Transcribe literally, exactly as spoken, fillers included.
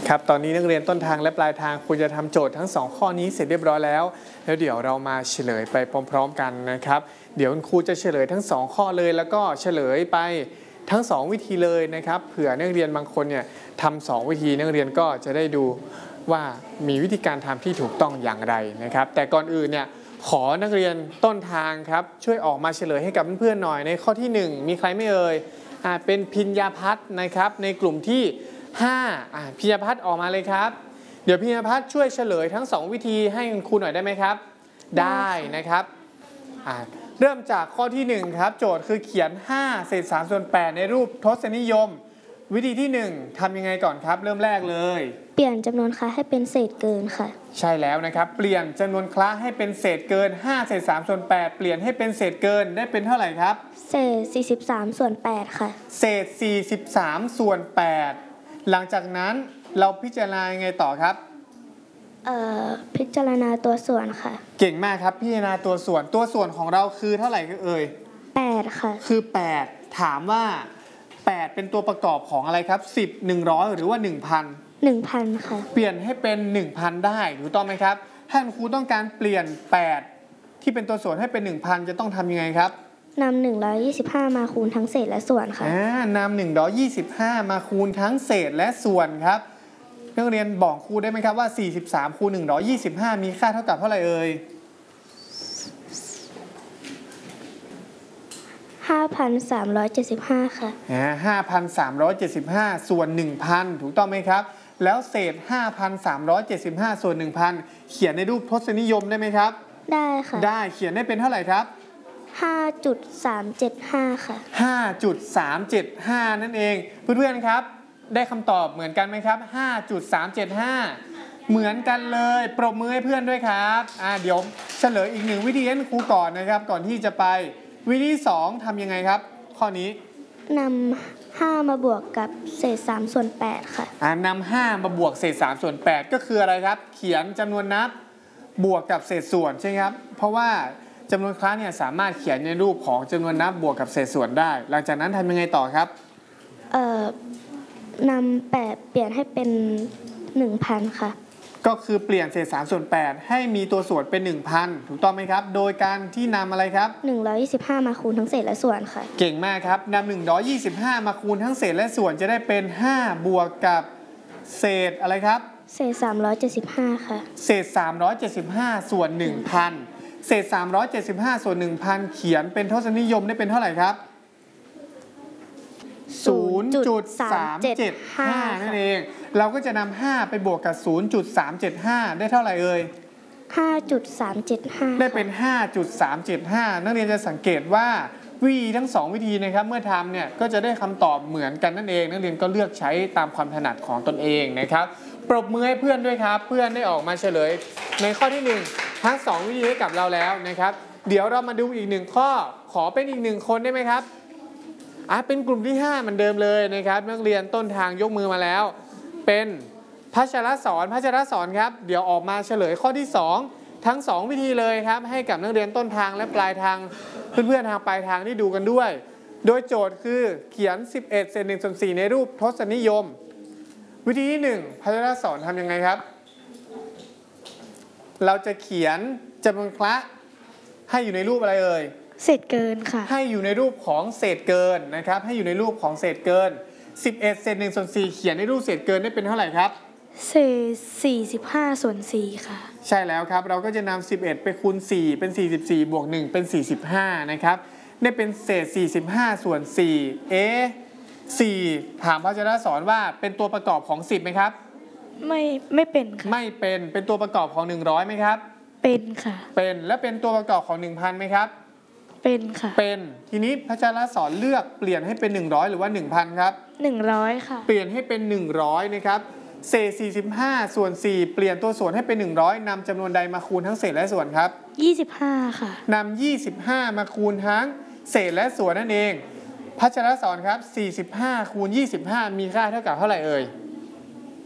ครับตอนนี้นักเรียนต้นทางและปลายทางคุณจะทำโจทย์ทั้งสองข้อนี้เสร็จเรียบร้อยแล้วแล้วเดี๋ยวเรามาเฉลยไปพร้อมๆกันนะครับเดี๋ยวครูจะเฉลยทั้งสองข้อเลยแล้วก็เฉลยไปทั้งสองวิธีเลยนะครับเผื่อนักเรียนบางคนเนี่ยทำสองวิธีนักเรียนก็จะได้ดูว่ามีวิธีการทำที่ถูกต้องอย่างไรนะครับแต่ก่อนอื่นเนี่ยขอนักเรียนต้นทางครับช่วยออกมาเฉลยให้กับเพื่อนๆหน่อยในข้อที่หนึ่งมีใครไม่เอ่ยอ่าเป็นพิญญาพัฒน์นะครับในกลุ่มที่ห้าอ่าพิญญาพัฒน์ออกมาเลยครับเดี๋ยวพิญญาพัฒน์ช่วยเฉลยทั้งสองวิธีให้คุณครูหน่อยได้ไหมครับได้นะครับอ่าเริ่มจากข้อที่หนึ่งครับโจทย์คือเขียนห้าเศษสามส่วนแปดในรูปทศนิยมวิธีที่หนึ่งทำยังไงก่อนครับเริ่มแรกเลยเปลี่ยนจำนวนคล้าให้เป็นเศษเกินค่ะใช่แล้วนะครับเปลี่ยนจำนวนคล้าให้เป็นเศษเกินห้าเศษสามส่วนแปดเปลี่ยนให้เป็นเศษเกินได้เป็นเท่าไหร่ครับเศษสี่สิบสามส่วนแปดค่ะเศษสี่สิบสามส่วนแปดหลังจากนั้นเราพิจารณายังไงต่อครับเอ่อพิจารณาตัวส่วนค่ะเก่งมากครับพิจารณาตัวส่วนตัวส่วนของเราคือเท่าไหร่เอ่ยแปดค่ะคือแปดถามว่าแปดเป็นตัวประกอบของอะไรครับสิบ หนึ่งร้อยหรือว่า หนึ่งพันหนึ่งพันค่ะเปลี่ยนให้เป็น หนึ่งพัน ได้ถูกต้องไหมครับถ้าคุณครูต้องการเปลี่ยนแปดที่เป็นตัวส่วนให้เป็น หนึ่งพัน จะต้องทำยังไงครับนำหนึ่งร้อยยี่สิบห้ามาคูณทั้งเศษและส่วนค่ะอ่านำหนึ่งร้อยยี่สิบห้ามาคูณทั้งเศษและส่วนครับนักเรียนบอกครูได้ไหมครับว่าสี่สิบสามคูณหนึ่งร้อยยี่สิบห้ามีค่าเท่ากับเท่าไหร่เอ่ยห้าพันสามร้อยเจ็ดสิบห้าค่ะอ่า ห้าพันสามร้อยเจ็ดสิบห้า ส่วน หนึ่งพัน ถูกต้องไหมครับแล้วเศษ ห้าพันสามร้อยเจ็ดสิบห้า ส่วน หนึ่งพัน เขียนในรูปทศนิยมได้ไหมครับได้ค่ะได้เขียนได้เป็นเท่าไหร่ครับห้าจุดสามเจ็ดห้า ค่ะห้าจุดสามเจ็ดห้า นั่นเองเพื่อนๆครับได้คำตอบเหมือนกันไหมครับ ห้าจุดสามเจ็ดห้า เหมือนกันเลยปรบมือให้เพื่อนด้วยครับอ่าเดี๋ยวเฉลยอีกหนึ่งวิธีให้ครูก่อนนะครับก่อนที่จะไปวิธีสองทำยังไงครับข้อนี้นำห้ามาบวกกับเศษสามส่วนแปดค่ะอ่านำห้ามาบวกเศษสามส่วนแปดก็คืออะไรครับเขียนจำนวนนับบวกกับเศษส่วนใช่ไหมครับเพราะว่าจำนวนคล้าเนี่ยสามารถเขียนในรูปของจำนวนนับบวกกับเศษส่วนได้หลังจากนั้นทำยังไงต่อครับเอ่อนำแปดเปลี่ยนให้เป็น หนึ่งพัน ค่ะก็คือเปลี่ยนเศษสามส่วนแปดให้มีตัวส่วนเป็น หนึ่งพัน ถูกต้องไหมครับโดยการที่นำอะไรครับหนึ่งร้อยยี่สิบห้ามาคูณทั้งเศษและส่วนค่ะเก่งมากครับนำหนึ่งร้อยยี่สิบห้ามาคูณทั้งเศษและส่วนจะได้เป็นห้าบวกกับเศษอะไรครับเศษสามร้อยเจ็ดสิบห้าค่ะเศษสามร้อยเจ็ดสิบห้าส่วน หนึ่งพัน เศษสามร้อยเจ็ดสิบห้าส่วน หนึ่งพัน เขียนเป็นทศนิยมได้เป็นเท่าไหร่ครับ ศูนย์จุดสามเจ็ดห้า นั่นเองเราก็จะนำห้าไปบวกกับ ศูนย์จุดสามเจ็ดห้า ได้เท่าไหร่เอ่ยห้าจุดสามเจ็ดห้าได้เป็น ห้าจุดสามเจ็ดห้า นักเรียนจะสังเกตว่าวิธีทั้งสองวิธีนะครับเมื่อทำเนี่ยก็จะได้คำตอบเหมือนกันนั่นเองนักเรียนก็เลือกใช้ตามความถนัดของตนเองนะครับปรบมือให้เพื่อนด้วยครับเพื่อนได้ออกมาเฉลยในข้อที่หนึ่งทั้งสองวิธีให้กับเราแล้วนะครับเดี๋ยวเรามาดูอีกหนึ่งข้อขอเป็นอีกหนึ่งคนได้ไหมครับอ่ะเป็นกลุ่มที่ห้าเหมือนเดิมเลยนะครับนักเรียนต้นทางยกมือมาแล้วเป็นพัชรสอนพัชรสอนครับเดี๋ยวออกมาเฉลยข้อที่สองทั้งสองวิธีเลยครับให้กับนักเรียนต้นทางและปลายทางเพื่อนๆทางปลายทางที่ดูกันด้วยโดยโจทย์คือเขียนสิบเอ็ดเศษหนึ่งส่วนสี่ในรูปทศนิยมวิธีที่หนึ่งพัชรสอนทำยังไงครับเราจะเขียนจำนวนคละให้อยู่ในรูปอะไรเอ่ยเศษเกินค่ะให้อยู่ในรูปของเศษเกินนะครับให้อยู่ในรูปของเศษเกินสิบเอ็ดเศษหนึ่งส่วนสี่เขียนในรูปเศษเกินได้เป็นเท่าไหร่ครับเศษสี่สิบห้าส่วนสี่ค่ะใช่แล้วครับเราก็จะนำสิบเอ็ดไปคูณสี่เป็นสี่สิบสี่บวกหนึ่งเป็นสี่สิบห้านะครับได้เป็นเศษสี่สิบห้าส่วนสี่เอ๊ะสี่ถามพระอาจารย์สอนว่าเป็นตัวประกอบของสิบไหมครับไม่ไม่เป็นค่ะไม่เป็นเป็นตัวประกอบของหนึ่งร้อยไหมครับเป็นค่ะเป็นและเป็นตัวประกอบของ หนึ่งพัน ไหมครับเป็นค่ะเป็นทีนี้พระอาจารย์สอนเลือกเปลี่ยนให้เป็นหนึ่งร้อยหรือว่า หนึ่งพัน ครับหนึ่งร้อยค่ะเปลี่ยนให้เป็นหนึ่งร้อยนะครับเศษสี่สิบห้าส่วนสี่เปลี่ยนตัวส่วนให้เป็นหนึ่งร้อยนำจำนวนใดมาคูณทั้งเศษและส่วนครับยี่สิบห้าค่ะนำยี่สิบห้ามาคูณทั้งเศษและส่วนนั่นเองพัชรสอนครับสี่สิบห้าคูณยี่สิบห้ามีค่าเท่ากับเท่าไหร่เอ่ย